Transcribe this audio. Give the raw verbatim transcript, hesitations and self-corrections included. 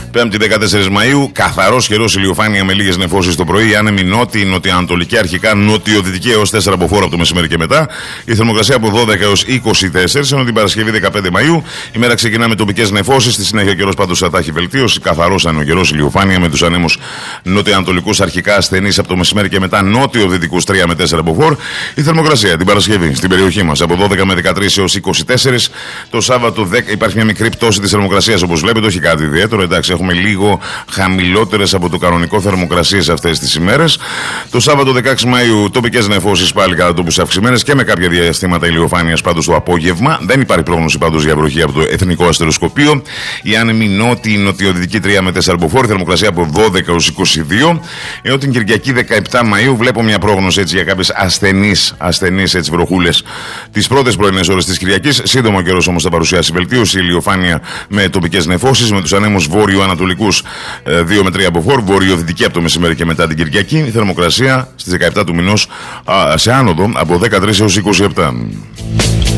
Πέμπτη δεκατέσσερις Μαΐου, καθαρός καιρός, ηλιοφάνεια με λίγες νεφώσεις το πρωί. Άνεμη νότιη, νοτιοανατολική, αρχικά νοτιοδυτική έως τέσσερα από φόρο από το μεσημέρι και μετά. Η θερμοκρασία από δώδεκα έως είκοσι τέσσερα, ενώ την Παρασκευή δεκαπέντε Μαΐου. Η μέρα ξεκινά με τοπικές νεφώσεις. Στη συνέχεια ο καιρός πάντως θα έχει βελτίωση. Καθαρός αν ο καιρός, ηλιοφάνεια με τους ανέμους νοτιοανατολικούς, αρχικά ασθενείς από το μεσημέρι και μετά νότιο-δυτικούς τρία με τέσσερα από φόρ. Η θερμοκρασία την Παρασκευή στην περιοχή μας από δώδεκα με δεκατρείς έως είκοσι τέσσερα. Το Σάββατο δέκα υπάρχει μια μικρή πτώση της θερμοκρασίας, όπως βλέπετε, όχι κάτι ιδιαίτερο. Εντάξει, έχουμε λίγο χαμηλότερες από το κανονικό θερμοκρασίες αυτές τις ημέρες. Το Σάββατο δεκαέξι Μαΐου τοπικές νεφώσεις πάλι κατά τόπους αυξημένες και με κάποια διαστήματα ηλιοφάνειας πάντως το απόγευμα. Δεν υπάρχει πρόγνωση πάντως για βροχή από το Εθνικό Αστεροσκοπείο. Η άνεμη νότιη, νοτιοδυτική τρία με τέσσερα από φόρ, θερμοκρασία από δώδεκα έως είκοσι δύο. Έως την Κυριακή δεκαεπτά Μαΐου βλέπω μια πρόγνωση έτσι για κάποιες ασθενείς, ασθενείς έτσι βροχούλες τις πρώτες πρωινές ώρες της Κυριακής. Σύντομο καιρός όμως θα παρουσιάσει βελτίωση, ηλιοφάνεια με τοπικές νεφώσεις, με τους ανέμους βόρειο-ανατολικούς δύο με τρία από φόρ, βορειοδυτική από το μεσημέρι και μετά την Κυριακή. Η θερμοκρασία στις δεκαεπτά του μηνός σε άνοδο από δεκατρείς έως είκοσι επτά.